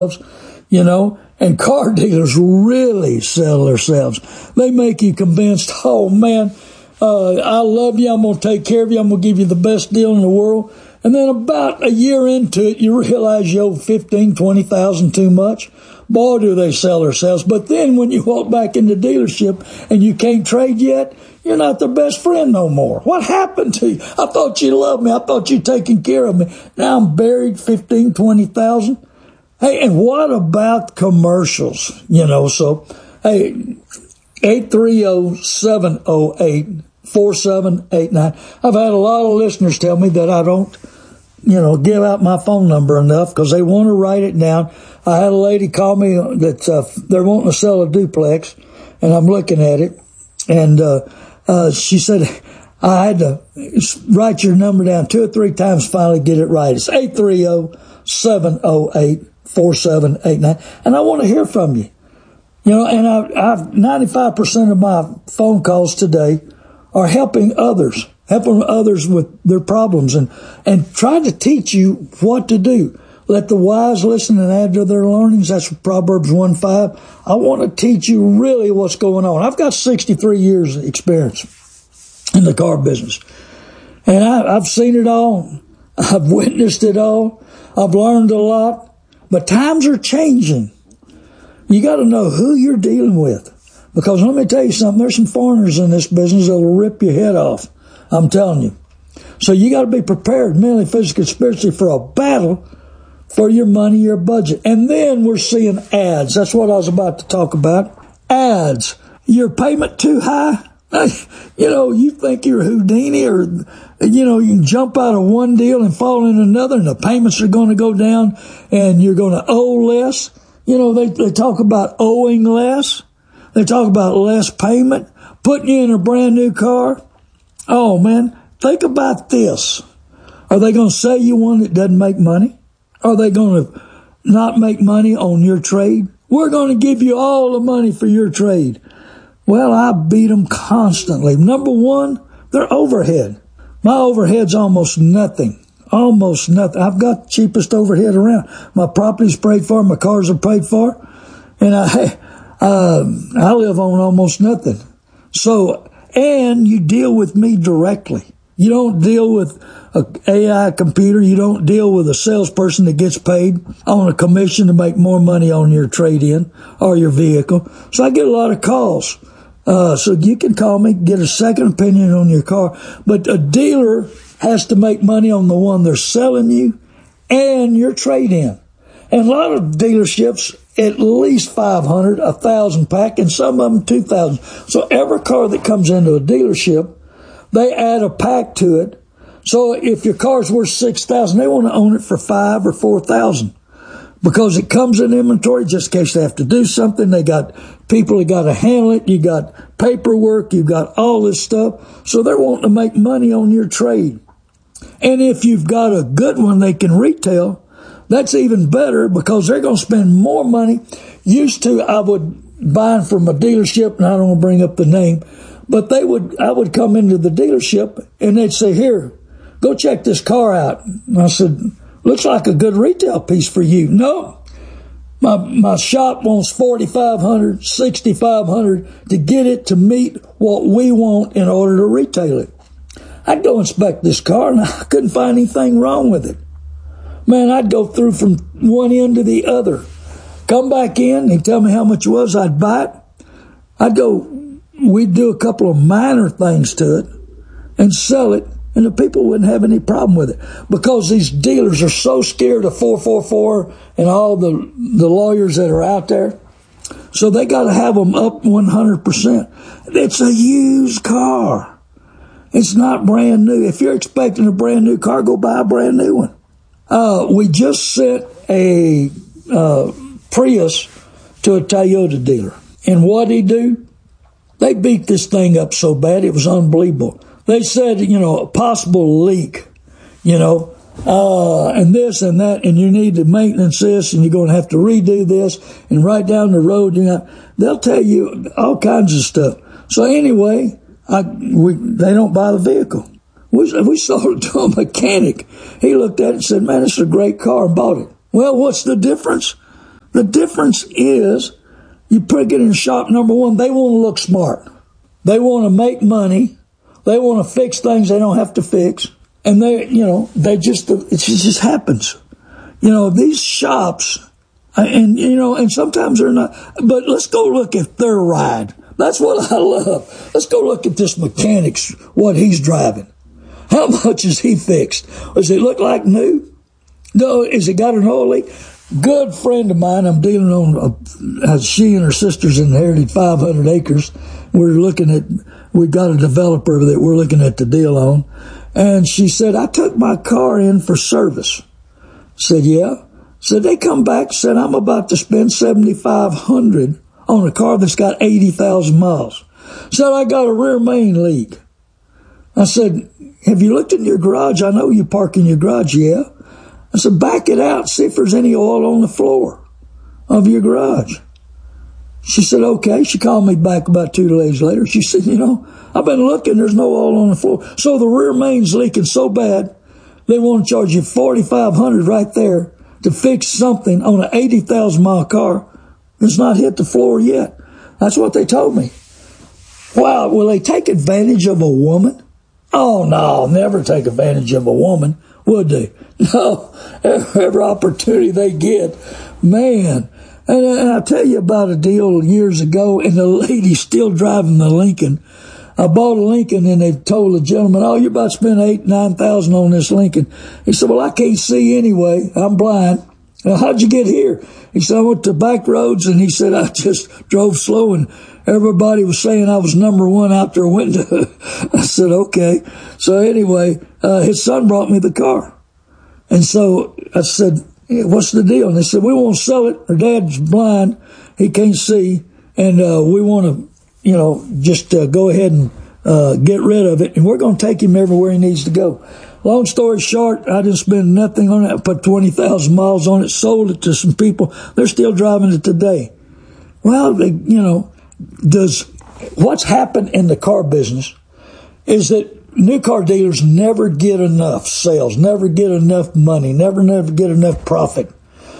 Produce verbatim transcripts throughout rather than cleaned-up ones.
you know, and car dealers really sell themselves. They make you convinced, oh man, uh, I love you, I'm going to take care of you, I'm going to give you the best deal in the world. And then about a year into it, you realize you owe fifteen, twenty thousand too much. Boy, do they sell themselves. But then when you walk back in the dealership and you can't trade yet, you're not their best friend no more. What happened to you? I thought you loved me. I thought you taking care of me. Now I'm buried fifteen, twenty thousand. Hey, and what about commercials? You know, so, hey, eight three zero, seven zero eight, four seven eight nine. I've had a lot of listeners tell me that I don't, you know, give out my phone number enough because they want to write it down. I had a lady call me that uh, they're wanting to sell a duplex, and I'm looking at it, and uh, uh, she said I had to write your number down two or three times to finally get it right. It's eight three zero, seven zero eight, four seven eight nine, and I want to hear from you. You know, and I, I've ninety-five percent of my phone calls today are helping others, helping others with their problems, and, and trying to teach you what to do. Let the wise listen and add to their learnings. That's Proverbs one five. I want to teach you really what's going on. I've got sixty-three years of experience in the car business, and I, I've seen it all. I've witnessed it all. I've learned a lot, but times are changing. You got to know who you're dealing with, because let me tell you something, there's some foreigners in this business that will rip your head off. I'm telling you. So you got to be prepared mentally, physically, spiritually for a battle for your money, your budget. And then we're seeing ads. That's what I was about to talk about. Ads. Your payment too high? You know, you think you're Houdini, or, you know, you can jump out of one deal and fall in another, and the payments are going to go down and you're going to owe less. You know, they, they talk about owing less. They talk about less payment, putting you in a brand new car. Oh man, think about this. Are they going to sell you one that doesn't make money? Are they going to not make money on your trade? We're going to give you all the money for your trade. Well, I beat them constantly. Number one, their overhead. My overhead's almost nothing. Almost nothing. I've got the cheapest overhead around. My property's paid for. My cars are paid for. And I, uh, I live on almost nothing. So, and you deal with me directly. You don't deal with an A I computer. You don't deal with a salesperson that gets paid on a commission to make more money on your trade-in or your vehicle. So I get a lot of calls. Uh, so you can call me, get a second opinion on your car. But a dealer has to make money on the one they're selling you and your trade-in. And a lot of dealerships, at least five hundred, one thousand pack, and some of them two thousand. So every car that comes into a dealership, they add a pack to it. So if your car's worth six thousand, they want to own it for five or four thousand, because it comes in inventory just in case they have to do something. They got people that got to handle it. You got paperwork. You got all this stuff. So they're wanting to make money on your trade. And if you've got a good one they can retail, that's even better, because they're going to spend more money. Used to, I would buy from a dealership, and I don't want to bring up the name, but they would, I would come into the dealership and they'd say, here, go check this car out. And I said, looks like a good retail piece for you. No, my, my shop wants forty-five hundred, sixty-five hundred to get it to meet what we want in order to retail it. I'd go inspect this car and I couldn't find anything wrong with it. Man, I'd go through from one end to the other. Come back in, he'd tell me how much it was, I'd buy it. I'd go, we'd do a couple of minor things to it and sell it, and the people wouldn't have any problem with it, because these dealers are so scared of four four four and all the, the lawyers that are out there. So they got to have them up one hundred percent. It's a used car. It's not brand new. If you're expecting a brand new car, go buy a brand new one. Uh, we just sent a uh, Prius to a Toyota dealer. And what'd he do? They beat this thing up so bad, it was unbelievable. They said, you know, a possible leak, you know, uh, and this and that, and you need to maintenance this, and you're going to have to redo this, and right down the road, you know, they'll tell you all kinds of stuff. So anyway, I, we, they don't buy the vehicle. We, we sold it to a mechanic. He looked at it and said, man, it's a great car, and bought it. Well, what's the difference? The difference is you put it in shop, number one, they want to look smart. They want to make money. They want to fix things they don't have to fix. And they, you know, they just, it just happens. You know, these shops, and, you know, and sometimes they're not, but let's go look at their ride. That's what I love. Let's go look at this mechanic's, what he's driving. How much is he fixed? Does it look like new? No, has it got an oil leak? Good friend of mine, I'm dealing on, a, she and her sisters inherited five hundred acres. We're looking at, we've got a developer that we're looking at the deal on. And she said, I took my car in for service. Said, yeah. Said, they come back, said, I'm about to spend seventy-five hundred dollars on a car that's got eighty thousand miles. Said, I got a rear main leak. I said, have you looked in your garage? I know you park in your garage. Yeah. I said, back it out, see if there's any oil on the floor of your garage. She said, okay. She called me back about two days later. She said, you know, I've been looking, there's no oil on the floor. So the rear main's leaking so bad, they want to charge you forty-five hundred dollars right there to fix something on an eighty thousand mile car that's not hit the floor yet. That's what they told me. Wow, will they take advantage of a woman? Oh, no, never take advantage of a woman, would they? No, every opportunity they get, man. And, and I tell you about a deal years ago, and the lady's still driving the Lincoln. I bought a Lincoln, and they told the gentleman, oh, you're about to spend eight, nine thousand on this Lincoln. He said, well, I can't see anyway. I'm blind. Well, how'd you get here? He said, I went to back roads, and he said, I just drove slow, and everybody was saying I was number one out their window. I said, okay. So anyway, uh, his son brought me the car. And so I said, hey, what's the deal? And they said, we won't sell it. Her dad's blind. He can't see. And uh, we want to, you know, just uh, go ahead and uh, get rid of it. And we're going to take him everywhere he needs to go. Long story short, I didn't spend nothing on it. I put twenty thousand miles on it, sold it to some people. They're still driving it today. Well, they, you know, does what's happened in the car business is that new car dealers never get enough sales, never get enough money, never, never get enough profit.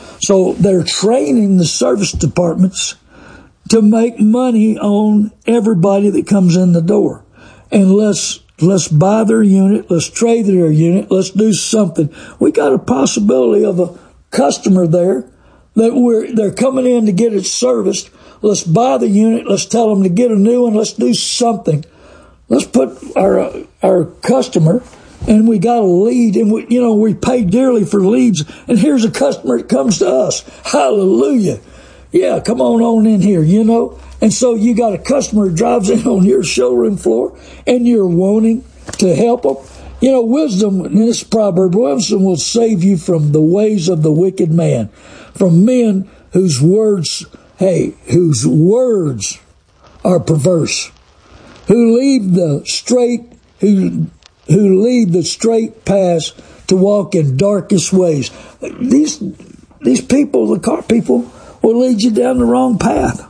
So they're training the service departments to make money on everybody that comes in the door. And let's, let's buy their unit, let's trade their unit, let's do something. We got a possibility of a customer there that we're, they're coming in to get it serviced. Let's buy the unit, let's tell them to get a new one, let's do something. Let's put our our customer, and we got a lead, and we, you know, we pay dearly for leads, and here's a customer that comes to us. Hallelujah. Yeah, come on on in here, you know. And so you got a customer who drives in on your showroom floor, and you're wanting to help them. You know, wisdom, in this proverb, wisdom will save you from the ways of the wicked man, from men whose words, hey, whose words are perverse, who leave the straight, who who leave the straight paths to walk in darkest ways. These these people, the car people, will lead you down the wrong path.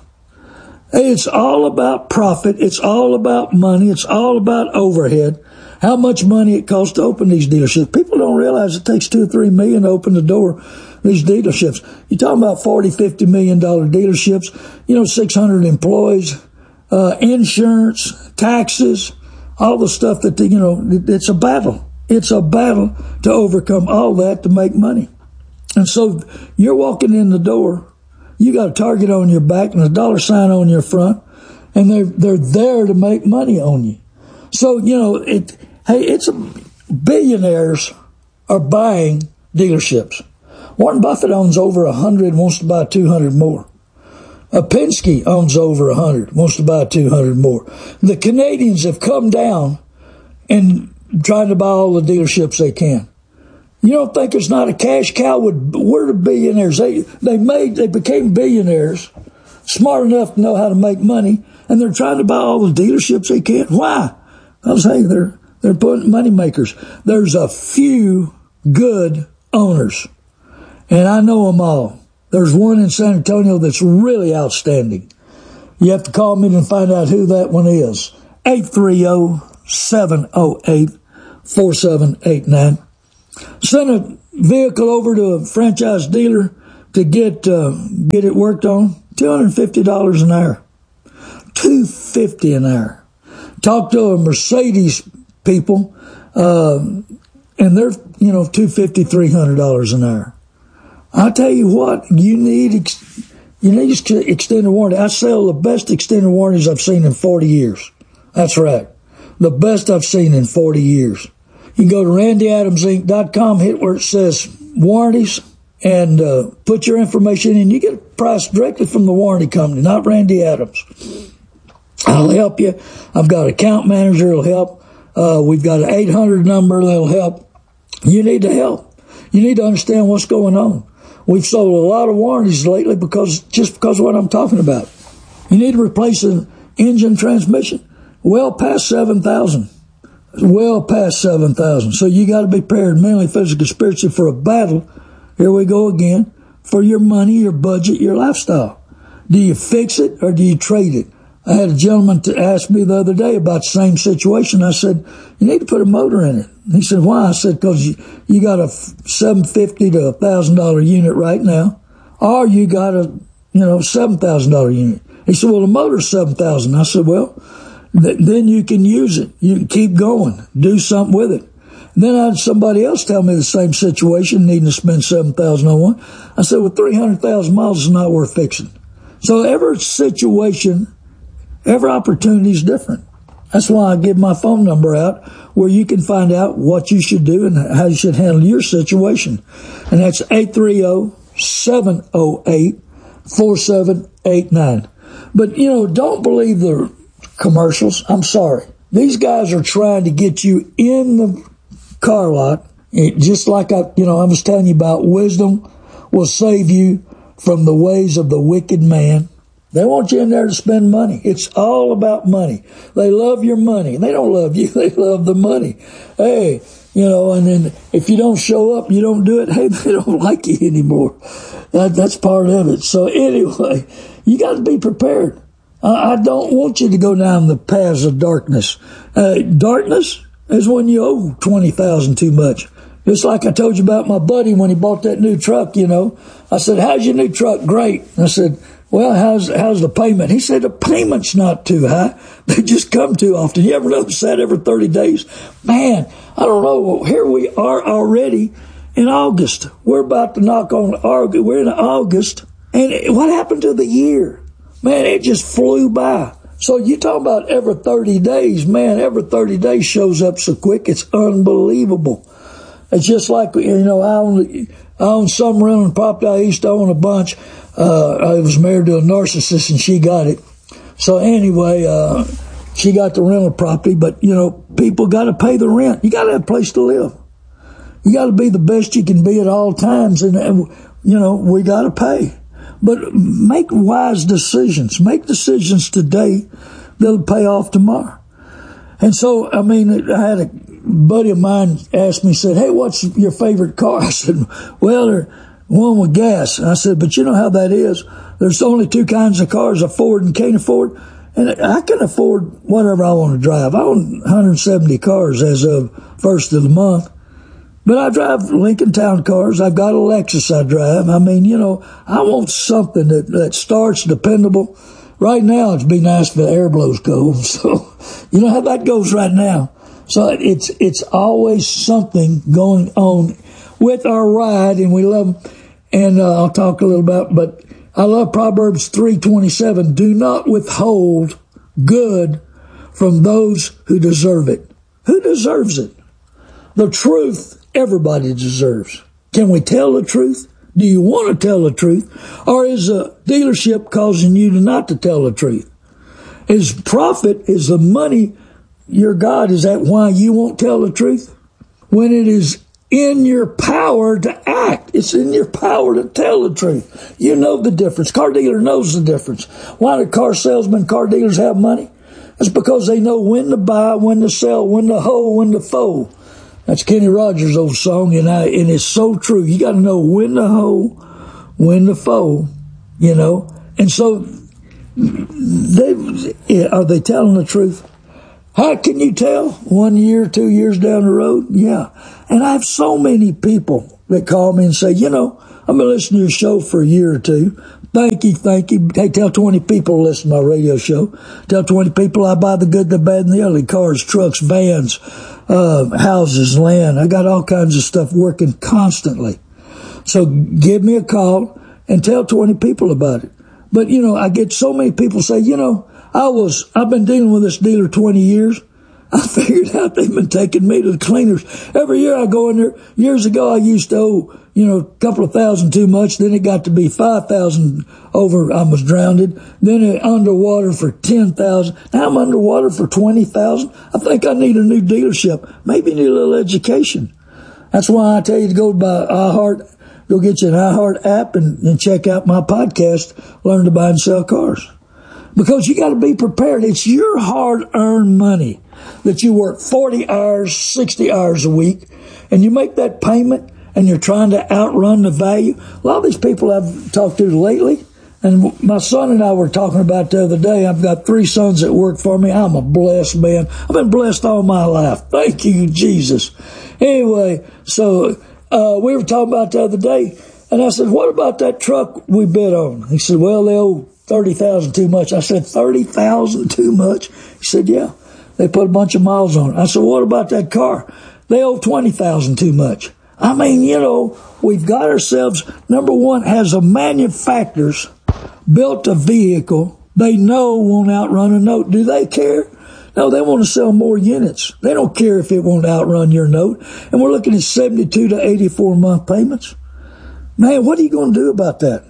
It's all about profit. It's all about money. It's all about overhead. How much money it costs to open these dealerships. People don't realize it takes two or three million to open the door these dealerships. You're talking about forty, fifty million dollar dealerships. You know, six hundred employees. Uh, insurance, taxes, all the stuff that, the, you know, it, it's a battle. It's a battle to overcome all that to make money. And so you're walking in the door, you got a target on your back and a dollar sign on your front, and they're, they're there to make money on you. So, you know, it, hey, it's a, billionaires are buying dealerships. Warren Buffett owns over a hundred and wants to buy two hundred more. A Penske owns over one hundred, wants to buy two hundred more. The Canadians have come down and tried to buy all the dealerships they can. You don't think it's not a cash cow? We're the billionaires. They, they made, they became billionaires, smart enough to know how to make money, and they're trying to buy all the dealerships they can. Why? I was saying they're, they're putting money makers. There's a few good owners, and I know them all. There's one in San Antonio that's really outstanding. You have to call me and find out who that one is. eight three zero, seven zero eight, four seven eight nine. Send a vehicle over to a franchise dealer, to get uh, get it worked on, two hundred fifty dollars an hour. two hundred fifty dollars an hour. Talk to a Mercedes people, uh, and they're, you know, two hundred fifty dollars, three hundred dollars an hour. I tell you what, you need ex- you need extended warranty. I sell the best extended warranties I've seen in forty years. That's right. The best I've seen in forty years. You can go to randy adams inc dot com, hit where it says warranties, and uh, put your information in. You get a price directly from the warranty company, not Randy Adams. I'll help you. I've got an account manager that'll help. Uh, we've got an eight hundred number that'll help. You need to help. You need to understand what's going on. We've sold a lot of warranties lately because just because of what I'm talking about. You need to replace an engine transmission. Well past seven thousand. Well past seven thousand. So you got to be prepared mentally, physically, spiritually for a battle. Here we go again. For your money, your budget, your lifestyle. Do you fix it or do you trade it? I had a gentleman to ask me the other day about the same situation. I said, you need to put a motor in it. He said, why? I said, because you, you got a seven hundred fifty dollars to a one thousand dollars unit right now, or you got a, you know, seven thousand dollars unit. He said, well, the motor's seven thousand dollars. I said, well, th- then you can use it. You can keep going. Do something with it. And then I had somebody else tell me the same situation, needing to spend seven thousand dollars on one. I said, well, three hundred thousand miles is not worth fixing. So every situation, every opportunity is different. That's why I give my phone number out, where you can find out what you should do and how you should handle your situation. And that's eight three zero, seven zero eight, four seven eight nine. But, you know, don't believe the commercials. I'm sorry. These guys are trying to get you in the car lot. It, just like I, you know, I was telling you about, wisdom will save you from the ways of the wicked man. They want you in there to spend money. It's all about money. They love your money. They don't love you. They love the money. Hey, you know, and then if you don't show up, you don't do it, hey, they don't like you anymore. That, that's part of it. So anyway, you got to be prepared. I, I don't want you to go down the paths of darkness. Uh, darkness is when you owe twenty thousand dollars too much. Just like I told you about my buddy when he bought that new truck, you know. I said, how's your new truck? Great. I said, well, how's how's the payment? He said, the payment's not too high. They just come too often. You ever notice that every thirty days? Man, I don't know. Here we are already in August. We're about to knock on August. We're in August. And what happened to the year? Man, it just flew by. So you talk about every thirty days. Man, every thirty days shows up so quick. It's unbelievable. It's just like, you know, I own, I own some rental property. I used to own a bunch. Uh, I was married to a narcissist and she got it. So anyway, uh, she got the rental property, but you know, people got to pay the rent. You got to have a place to live. You got to be the best you can be at all times. And, and you know, we got to pay, but make wise decisions, make decisions today that'll pay off tomorrow. And so, I mean, I had a buddy of mine asked me, said, hey, what's your favorite car? I said, well, they're one with gas. And I said, but you know how that is. There's only two kinds of cars, afford and can't afford. And I can afford whatever I want to drive. I own one hundred seventy cars as of first of the month. But I drive Lincoln Town cars. I've got a Lexus I drive. I mean, you know, I want something that, that starts dependable. Right now, it'd be nice if the air blows cold. So, you know how that goes right now. So it's, it's always something going on with our ride, and we love them. And uh, I'll talk a little about, but I love Proverbs three twenty-seven. Do not withhold good from those who deserve it. Who deserves it? The truth, everybody deserves. Can we tell the truth? Do you want to tell the truth? Or is a dealership causing you to not to tell the truth? Is profit, is the money your God, is that why you won't tell the truth? When it is in your power to act. It's in your power to tell the truth. You know the difference. Car dealer knows the difference. Why do car salesmen, car dealers have money? It's because they know when to buy, when to sell, when to hold, when to fold. That's Kenny Rogers' old song, and, I, and it's so true. You got to know when to hold, when to fold, you know. And so, they are they telling the truth? How can you tell? One year, two years down the road? Yeah. And I have so many people that call me and say, you know, I've been listening to your show for a year or two. Thank you, thank you. Hey, tell twenty people to listen to my radio show. Tell twenty people I buy the good, the bad, and the ugly. Cars, trucks, vans, uh, houses, land. I got all kinds of stuff working constantly. So give me a call and tell twenty people about it. But, you know, I get so many people say, you know, I was, I've been dealing with this dealer twenty years. I figured out they've been taking me to the cleaners. Every year I go in there. Years ago I used to owe, you know, a couple of thousand too much. Then it got to be five thousand over. I was drowned. Then it underwater for ten thousand. Now I'm underwater for twenty thousand. I think I need a new dealership. Maybe need a little education. That's why I tell you to go by iHeart. Go get you an iHeart app and, and check out my podcast, Learn to Buy and Sell Cars. Because you got to be prepared. It's your hard-earned money that you work forty hours, sixty hours a week, and you make that payment, and you're trying to outrun the value. A lot of these people I've talked to lately, and my son and I were talking about the other day, I've got three sons that work for me. I'm a blessed man. I've been blessed all my life. Thank you, Jesus. Anyway, so uh, we were talking about the other day, and I said, what about that truck we bid on? He said, well, they owe thirty thousand too much. I said, thirty thousand too much? He said, yeah. They put a bunch of miles on it. I said, what about that car? They owe twenty thousand too much. I mean, you know, we've got ourselves, number one, as a manufacturers built a vehicle they know won't outrun a note. Do they care? No, they want to sell more units. They don't care if it won't outrun your note. And we're looking at seventy-two to eighty-four month payments. Man, what are you going to do about that?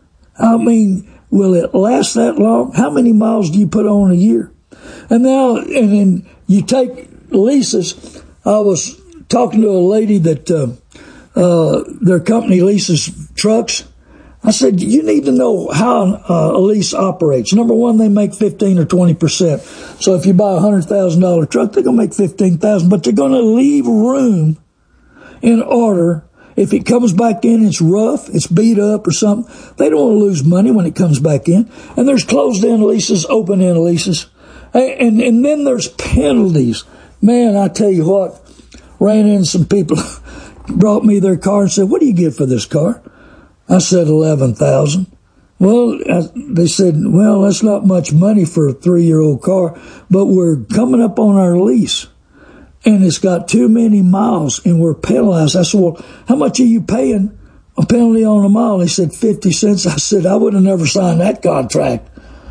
I mean, will it last that long? How many miles do you put on a year? And now, and then you take leases. I was talking to a lady that uh, uh, their company leases trucks. I said, you need to know how uh, a lease operates. Number one, they make fifteen or twenty percent. So if you buy a one hundred thousand dollars truck, they're going to make fifteen thousand dollars. But they're going to leave room in order. If it comes back in, it's rough, it's beat up or something. They don't want to lose money when it comes back in. And there's closed-end leases, open-end leases. And, and then there's penalties. Man, I tell you what, ran in some people, brought me their car and said, what do you get for this car? I said eleven thousand dollars. Well, I, they said, well, that's not much money for a three-year-old car, but we're coming up on our lease. And it's got too many miles, and we're penalized. I said, well, how much are you paying a penalty on a mile? They said fifty cents. I said, I would have never signed that contract.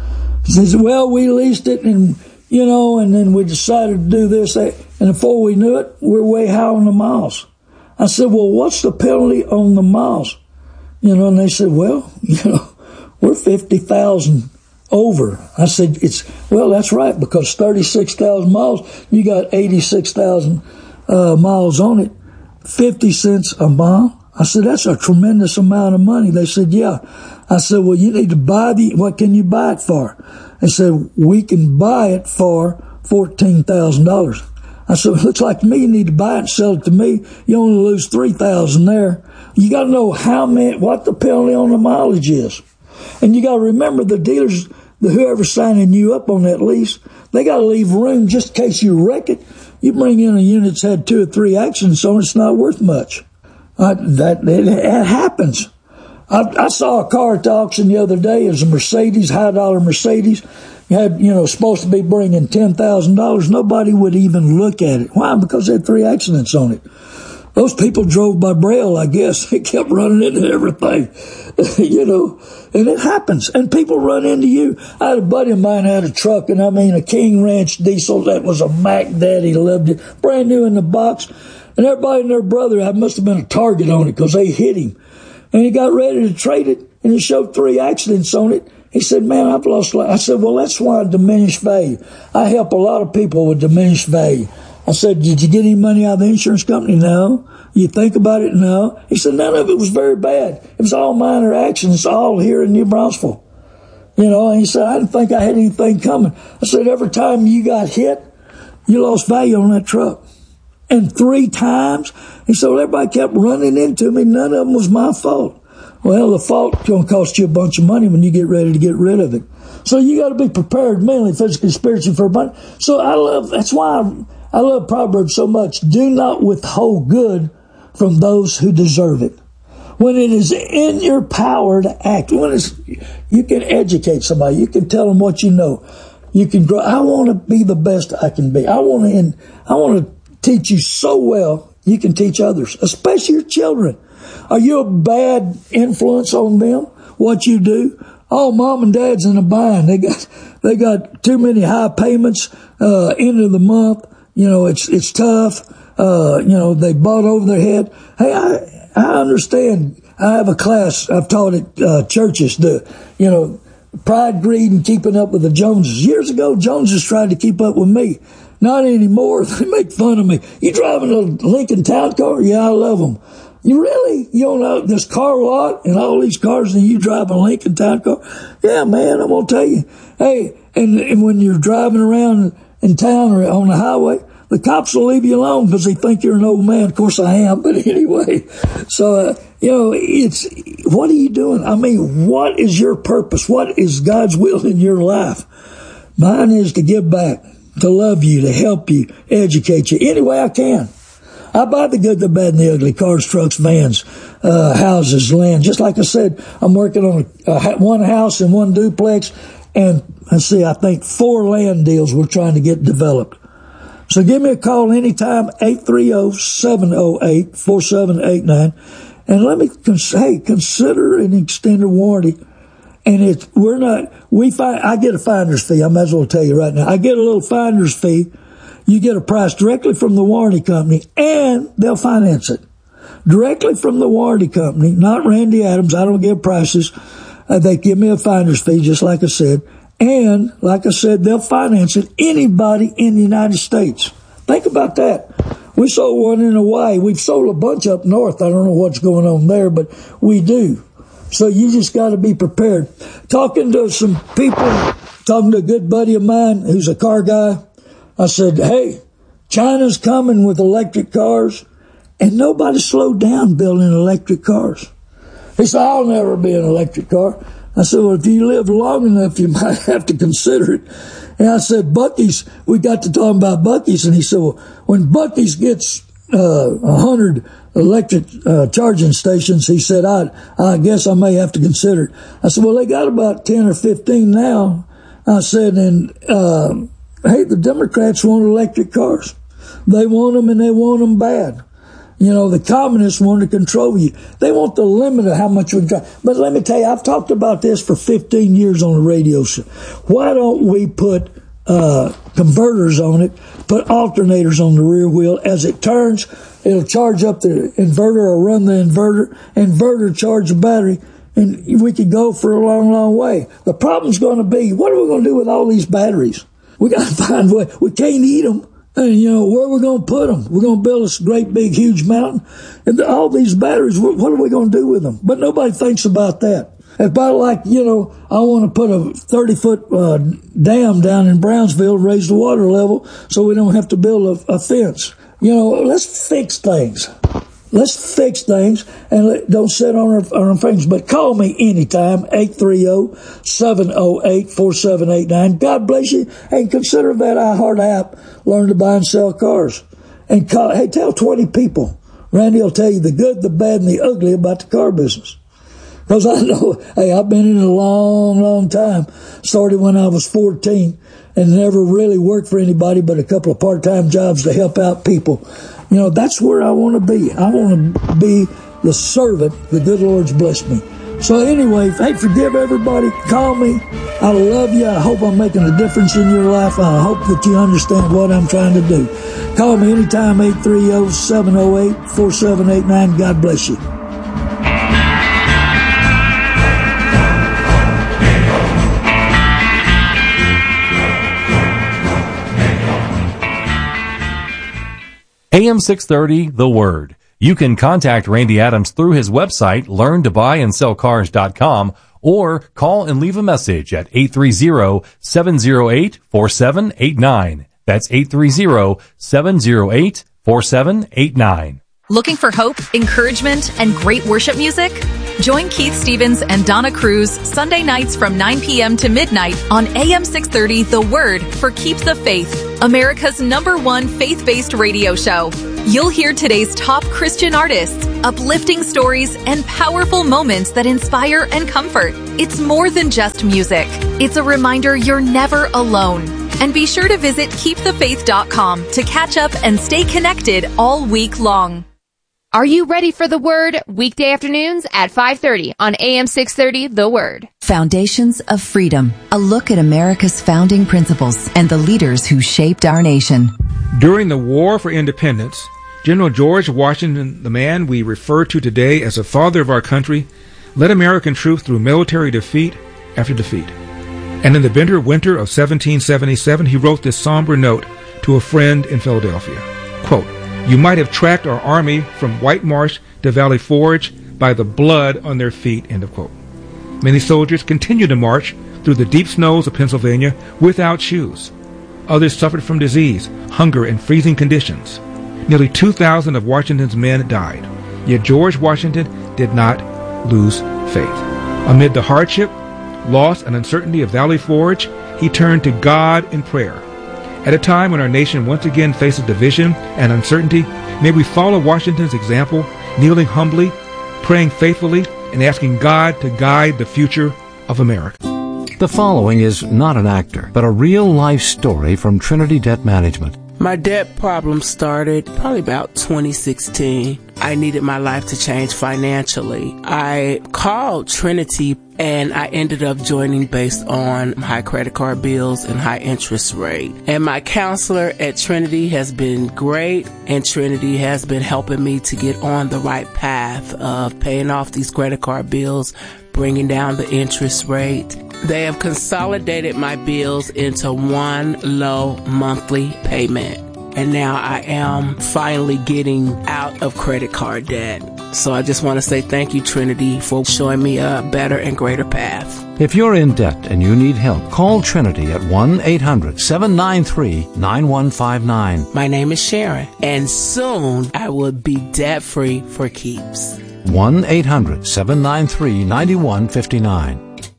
He said, well, we leased it, and, you know, and then we decided to do this. And before we knew it, we're way high on the miles. I said, well, what's the penalty on the miles? You know, and they said, well, you know, we're fifty thousand over. I said, it's, well, that's right, because thirty-six thousand miles, you got eighty-six thousand uh, miles on it, fifty cents a mile. I said, that's a tremendous amount of money. They said, yeah. I said, well, you need to buy the, what can you buy it for? They said, we can buy it for fourteen thousand dollars. I said, it looks like to me you need to buy it and sell it to me. You only lose three thousand dollars there. You got to know how many, what the penalty on the mileage is. And you got to remember the dealers, the whoever's signing you up on that lease, they got to leave room just in case you wreck it. You bring in a unit that's had two or three accidents on it, it's not worth much. Uh, that, it, it happens. I, I saw a car at the auction the other day. It was a Mercedes, high dollar Mercedes. You had, you know, supposed to be bringing ten thousand dollars. Nobody would even look at it. Why? Because it had three accidents on it. Those people drove by Braille, I guess. They kept running into everything, you know, and it happens. And people run into you. I had a buddy of mine had a truck, and I mean a King Ranch diesel that was a Mac Daddy, loved it, brand new in the box. And everybody and their brother, I must have been a target on it because they hit him. And he got ready to trade it, and it showed three accidents on it. He said, man, I've lost life. I said, well, that's why diminished value. I help a lot of people with diminished value. I said, did you get any money out of the insurance company? No. You think about it? No. He said, none of it was very bad. It was all minor accidents, all here in New Braunfels. You know, and he said, I didn't think I had anything coming. I said, every time you got hit, you lost value on that truck. And three times, he said, well, everybody kept running into me. None of them was my fault. Well, the fault's going to cost you a bunch of money when you get ready to get rid of it. So you got to be prepared mentally, physically, spiritually for money. So I love, that's why I, I love Proverbs so much. Do not withhold good from those who deserve it. when it is in your power to act, when it's, you can educate somebody, you can tell them what you know, you can grow. I want to be the best I can be. I want to, I want to teach you so well you can teach others, especially your children. Are you a bad influence on them? What you do? Oh, mom and dad's in a bind. They got they got too many high payments. Uh, end of the month, you know, it's it's tough. Uh, you know, they bought over their head. Hey, I I understand. I have a class I've taught at uh, churches. The you know, pride, greed, and keeping up with the Joneses. Years ago, Joneses tried to keep up with me. Not anymore. They make fun of me. You driving a Lincoln Town Car? Yeah, I love them. You really? You don't know this car lot and all these cars and you drive a Lincoln Town Car? Yeah, man, I'm going to tell you. Hey, and, and when you're driving around in town or on the highway, the cops will leave you alone because they think you're an old man. Of course I am, but anyway. So, uh, you know, it's, what are you doing? I mean, what is your purpose? What is God's will in your life? Mine is to give back, to love you, to help you, educate you any way I can. I buy the good, the bad, and the ugly, cars, trucks, vans, uh, houses, land. Just like I said, I'm working on a, a, one house and one duplex, and I see, I think four land deals we're trying to get developed. So give me a call anytime, eight three zero, seven zero eight, four seven eight nine, and let me, cons- hey, consider an extended warranty. And it's, we're not, we find, I get a finder's fee. I might as well tell you right now. I get a little finder's fee. You get a price directly from the warranty company, and they'll finance it. Directly from the warranty company, not Randy Adams. I don't give prices. Uh, they give me a finder's fee, just like I said. And, like I said, they'll finance it. Anybody in the United States. Think about that. We sold one in Hawaii. We've sold a bunch up north. I don't know what's going on there, but we do. So you just got to be prepared. Talking to some people, talking to a good buddy of mine who's a car guy, I said, hey, China's coming with electric cars, and nobody slowed down building electric cars. He said, I'll never be an electric car. I said, well, if you live long enough, you might have to consider it. And I said, Buc-ee's, we got to talking about Buc-ee's, and he said, well, when Buc-ee's gets uh, a hundred electric uh, charging stations, he said, I, I guess I may have to consider it. I said, well, they got about ten or fifteen now. I said, and, uh, hey, the Democrats want electric cars. They want them, and they want them bad. You know, the communists want to control you. They want the limit of how much we drive. But let me tell you, I've talked about this for fifteen years on the radio show. Why don't we put uh converters on it, put alternators on the rear wheel? As it turns, it'll charge up the inverter or run the inverter. Inverter charge the battery, and we could go for a long, long way. The problem's going to be, what are we going to do with all these batteries? We got to find a way. We can't eat them. And, you know, where are we going to put them? We're going to build this great, big, huge mountain. And all these batteries, what are we going to do with them? But nobody thinks about that. It's about like, you know, I want to put a thirty-foot uh, dam down in Brownsville, raise the water level so we don't have to build a, a fence. You know, let's fix things. Let's fix things and let, don't sit on our, on our fingers. But call me anytime, eight three zero, seven zero eight, four seven eight nine. God bless you. And consider that iHeart app, Learn to Buy and Sell Cars. And call, hey, tell twenty people. Randy will tell you the good, the bad, and the ugly about the car business. Because I know, hey, I've been in it a long, long time. Started when I was fourteen and never really worked for anybody but a couple of part-time jobs to help out people. You know, that's where I want to be. I want to be the servant the good Lord's blessed me. So anyway, hey, forgive everybody. Call me. I love you. I hope I'm making a difference in your life. I hope that you understand what I'm trying to do. Call me anytime, eight three zero, seven zero eight, four seven eight nine. God bless you. A M six thirty, The Word. You can contact Randy Adams through his website, learn to buy and sell cars dot com, or call and leave a message at eight three zero, seven zero eight, four seven eight nine. That's eight three zero, seven zero eight, four seven eight nine. Looking for hope, encouragement, and great worship music? Join Keith Stevens and Donna Cruz Sunday nights from nine p.m. to midnight on A M six thirty The Word for Keep the Faith, America's number one faith-based radio show. You'll hear today's top Christian artists, uplifting stories, and powerful moments that inspire and comfort. It's more than just music. It's a reminder you're never alone. And be sure to visit keep the faith dot com to catch up and stay connected all week long. Are you ready for The Word? Weekday afternoons at five thirty on A M six thirty, The Word. Foundations of Freedom, a look at America's founding principles and the leaders who shaped our nation. During the War for Independence, General George Washington, the man we refer to today as the father of our country, led American troops through military defeat after defeat. And in the bitter winter of seventeen seventy-seven, he wrote this somber note to a friend in Philadelphia. Quote, "You might have tracked our army from White Marsh to Valley Forge by the blood on their feet," end of quote. Many soldiers continued to march through the deep snows of Pennsylvania without shoes. Others suffered from disease, hunger, and freezing conditions. Nearly two thousand of Washington's men died. Yet George Washington did not lose faith. Amid the hardship, loss, and uncertainty of Valley Forge, he turned to God in prayer. At a time when our nation once again faces division and uncertainty, may we follow Washington's example, kneeling humbly, praying faithfully, and asking God to guide the future of America. The following is not an actor, but a real-life story from Trinity Debt Management. My debt problem started probably about twenty sixteen. I needed my life to change financially. I called Trinity and I ended up joining based on high credit card bills and high interest rate. And my counselor at Trinity has been great, and Trinity has been helping me to get on the right path of paying off these credit card bills, bringing down the interest rate. They have consolidated my bills into one low monthly payment. And now I am finally getting out of credit card debt. So I just want to say thank you, Trinity, for showing me a better and greater path. If you're in debt and you need help, call Trinity at one eight hundred seven nine three nine one five nine. My name is Sharon, and soon I will be debt-free for keeps. one eight hundred seven nine three nine one five nine.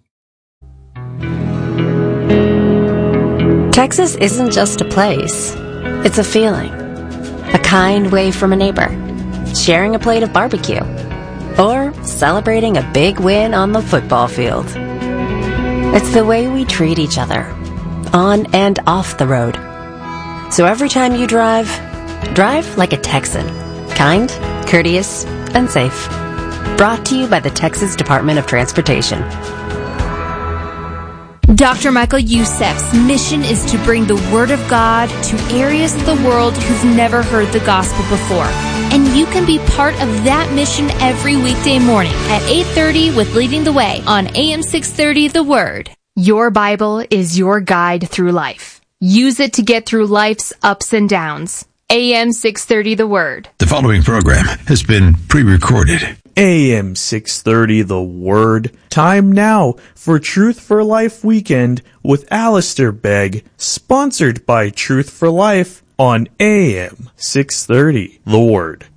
Texas isn't just a place. It's a feeling. A kind wave from a neighbor. Sharing a plate of barbecue. Or celebrating a big win on the football field. It's the way we treat each other. On and off the road. So every time you drive, drive like a Texan. Kind, courteous, and safe. Brought to you by the Texas Department of Transportation. Doctor Michael Youssef's mission is to bring the Word of God to areas of the world who've never heard the gospel before. And you can be part of that mission every weekday morning at eight thirty with Leading the Way on A M six thirty The Word. Your Bible is your guide through life. Use it to get through life's ups and downs. A M six thirty The Word. The following program has been pre-recorded. A M six thirty The Word. Time now for Truth for Life Weekend with Alistair Begg, sponsored by Truth for Life on A M six thirty The Word.